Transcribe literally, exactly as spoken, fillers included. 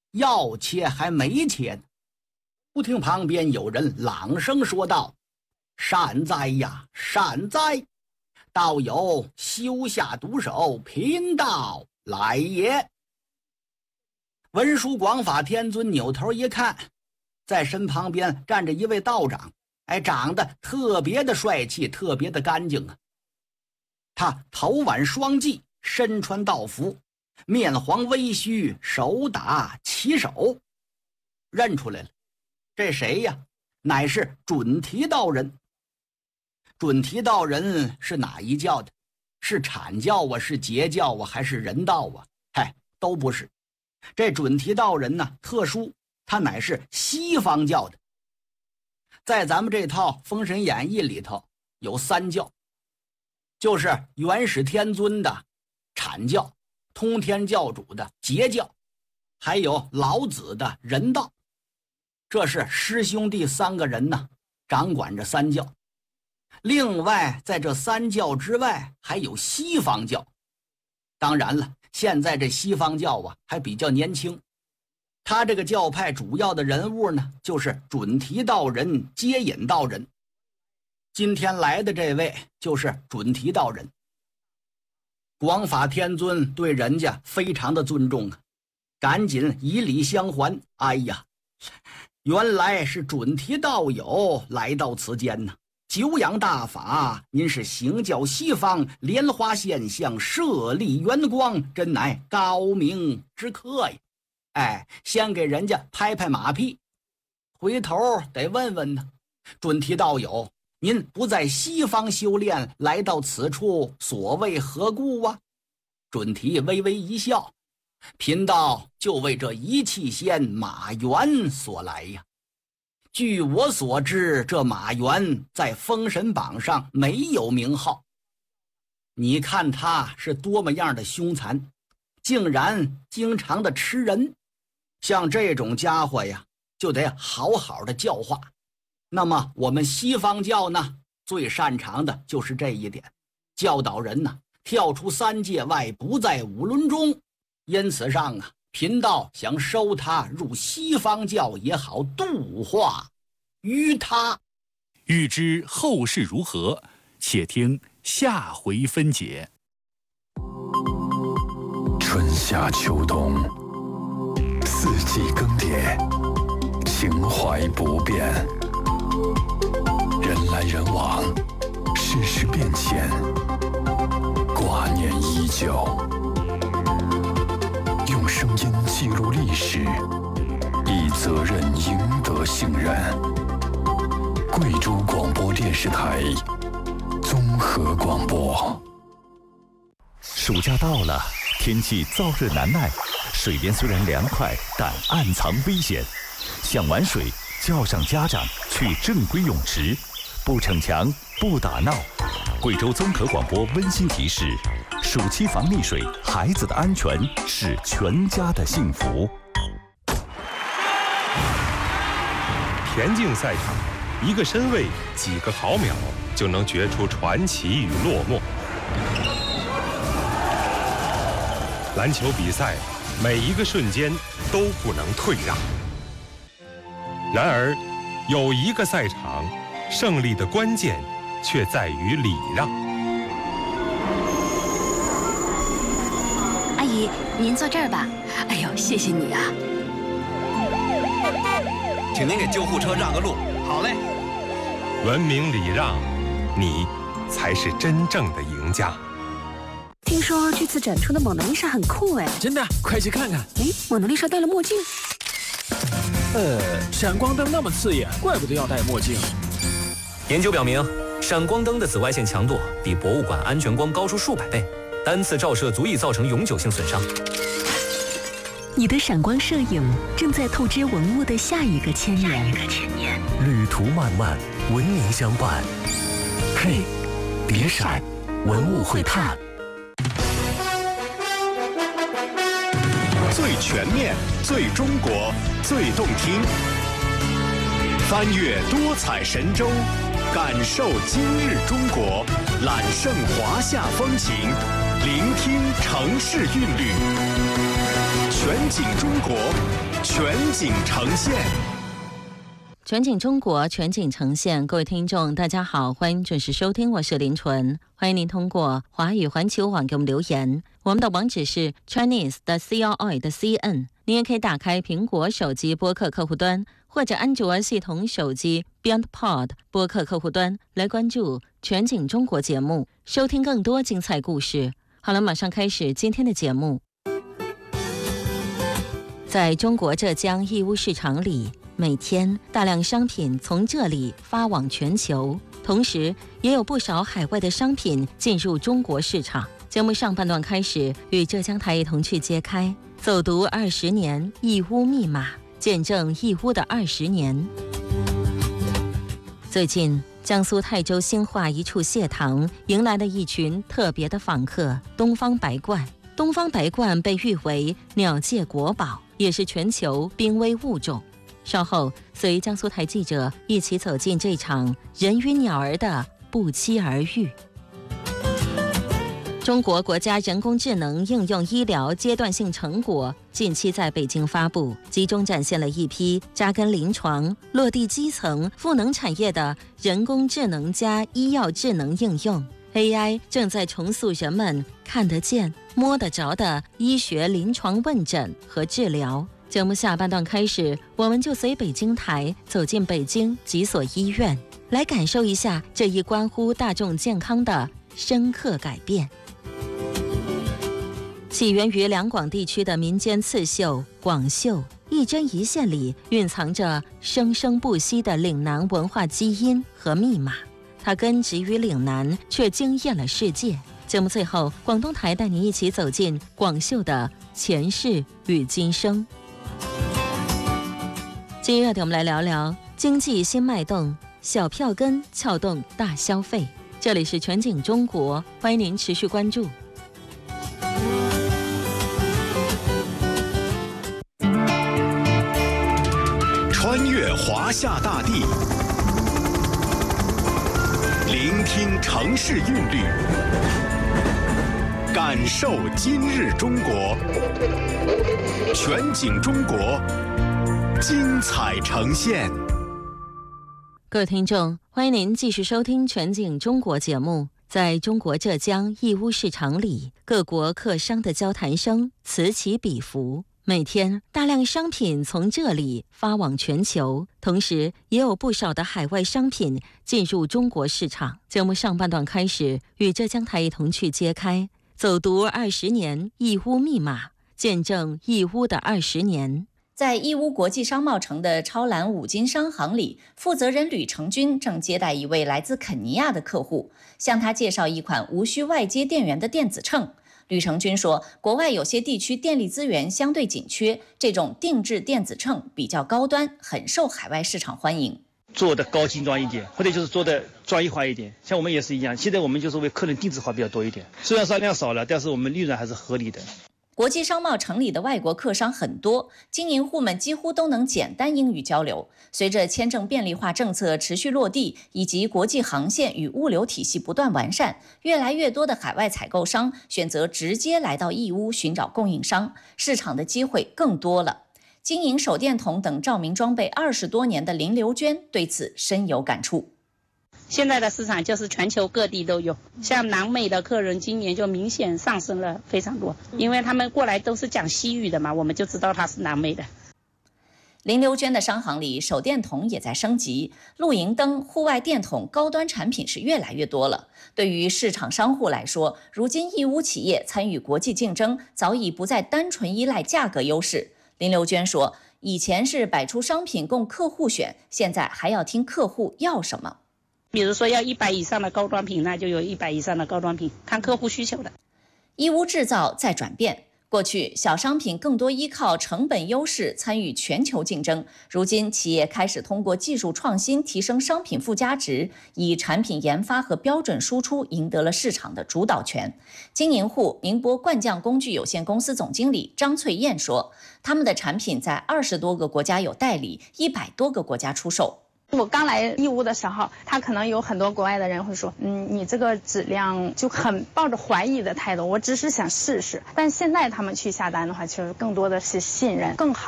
要切还没切呢。忽听旁边有人朗声说道：“善哉呀，善哉！道友修下毒手，贫道来也。”文殊广法天尊扭头一看，在身旁边站着一位道长，哎，长得特别的帅气，特别的干净啊。他头挽双髻，身穿道服，面黄微须，手打旗手，认出来了，这谁呀？乃是准提道人。准提道人是哪一教的？是阐教啊，是截教啊，还是人道啊？嗨，都不是。这准提道人呢，特殊，他乃是西方教的。在咱们这套《封神演义》里头有三教，就是元始天尊的阐教，通天教主的截教，还有老子的人道。这是师兄弟三个人呢，掌管着三教。另外在这三教之外还有西方教。当然了，现在这西方教啊还比较年轻，他这个教派主要的人物呢，就是准提道人、接引道人。今天来的这位就是准提道人。广法天尊对人家非常的尊重啊，赶紧以礼相还。哎呀，原来是准提道友来到此间呢。久仰大法，您是行教西方，莲花现象，舍利圆光，真乃高明之客呀！哎，先给人家拍拍马屁，回头得问问呢。准提道友，您不在西方修炼，来到此处，所谓何故啊？准提微微一笑，贫道就为这一气仙马元所来呀。据我所知，这马元在封神榜上没有名号。你看他是多么样的凶残，竟然经常的吃人。像这种家伙呀，就得好好的教化。那么我们西方教呢，最擅长的就是这一点，教导人呢跳出三界外，不在五伦中。因此上啊，贫道想收他入西方教也好度化于他。 欲知后事如何，且听下回分解。 春夏秋冬，四季更迭，情怀不变。人来人往，世事变迁，挂念依旧。用声音记录历史，以责任赢得信任。贵州广播电视台综合广播。 暑假到了，天气燥热难耐，水边虽然凉快，但暗藏危险。想玩水，叫上家长去正规泳池，不逞强，不打闹。贵州综合广播温馨提示：暑期防溺水，孩子的安全是全家的幸福。 田径赛场，一个身位，几个毫秒就能决出传奇与落寞。篮球比赛，每一个瞬间都不能退让。然而，有一个赛场，胜利的关键却在于礼让。 阿姨，您坐这儿吧。哎呦，谢谢你啊！ 请您给救护车让个路。好嘞。 文明礼让，你才是真正的赢家。 听说这次展出的蒙娜丽莎很酷哎！ 真的，快去看看。 哎，蒙娜丽莎戴了墨镜。 呃，闪光灯那么刺眼，怪不得要戴墨镜。 研究表明，闪光灯的紫外线强度比博物馆安全光高出数百倍，单次照射足以造成永久性损伤。 你的闪光摄影正在透支文物的下一个千年。 旅途漫漫，文明相伴。嘿，别闪，文物会探。 最全面、最中国、最动听，翻越多彩神州，感受今日中国，揽胜华夏风情，聆听城市韵律。 全景中国，全景呈现。 全景中国，全景呈现。各位听众，大家好，欢迎准时收听，我是林纯。欢迎您通过华语环球网给我们留言，我们的网址是 Chinese 的 C R I 的 C N。您也可以打开苹果手机播客客户端，或者安卓系统手机 BeyondPod 播客客户端来关注全景中国节目，收听更多精彩故事。好了，马上开始今天的节目。在中国浙江义乌市场里，每天大量商品从这里发往全球，同时也有不少海外的商品进入中国市场。节目上半段开始，与浙江台一同去揭开走读二十年义乌密码，见证义乌的二十年。最近，江苏泰州兴化一处蟹塘迎来了一群特别的访客——东方白鹳。东方白鹳被誉为鸟界国宝，也是全球濒危物种。稍后，随江苏台记者一起走进这场人与鸟儿的不期而遇。中国国家人工智能应用医疗阶段性成果近期在北京发布，集中展现了一批扎根临床、落地基层、赋能产业的人工智能加医药智能应用。A I 正在重塑人们看得见、摸得着的医学临床问诊和治疗。节目下半段开始，我们就随北京台走进北京几所医院，来感受一下这一关乎大众健康的深刻改变。起源于两广地区的民间刺绣广绣，一针一线里蕴藏着生生不息的岭南文化基因和密码。它根植于岭南，却惊艳了世界。节目最后，广东台带你一起走进广绣的前世与今生。今日的我们来聊聊经济新脉动，小票根撬动大消费。这里是全景中国，欢迎您持续关注。 穿越华夏大地，聆听城市韵律，感受今日中国。全景中国，精彩呈现。 各位听众，欢迎您继续收听全景中国节目。在中国浙江义乌市场里，各国客商的交谈声此起彼伏。每天大量商品从这里发往全球，同时也有不少的海外商品进入中国市场。节目上半段开始，与浙江台一同去揭开走读二十年义乌密码，见证义乌的二十年。 在义乌国际商贸城的超蓝五金商行里，负责人吕成军正接待一位来自肯尼亚的客户，向他介绍一款无需外接电源的电子秤。吕成军说，国外有些地区电力资源相对紧缺，这种定制电子秤比较高端，很受海外市场欢迎。 做的高精装一点，或者就是做的专业化一点，像我们也是一样，现在我们就是为客人定制化比较多一点，虽然销量少了，但是我们利润还是合理的。 国际商贸城里的外国客商很多，经营户们几乎都能简单英语交流。随着签证便利化政策持续落地，以及国际航线与物流体系不断完善，越来越多的海外采购商选择直接来到义乌寻找供应商，市场的机会更多了。经营手电筒等照明装备二十多年的林刘娟对此深有感触。 现在的市场就是全球各地都有，像南美的客人今年就明显上升了非常多，因为他们过来都是讲西语的嘛，我们就知道他是南美的。 林刘娟的商行里，手电筒也在升级，露营灯、户外电筒高端产品是越来越多了。对于市场商户来说，如今义乌企业参与国际竞争，早已不再单纯依赖价格优势。林刘娟说，以前是摆出商品供客户选，现在还要听客户要什么。 比如说要一百以上的高端品，那就有一百以上的高端品，看客户需求的。 义乌制造在转变，过去小商品更多依靠成本优势参与全球竞争，如今企业开始通过技术创新提升商品附加值，以产品研发和标准输出赢得了市场的主导权。经营户宁波冠匠工具有限公司总经理张翠燕说，他们的产品在二十多个国家有代理，一百多个国家出售。 我刚来义乌的时候，他可能有很多国外的人会说，嗯，你这个质量就很抱着怀疑的态度，我只是想试试。但现在他们去下单的话，其实更多的是信任，更好。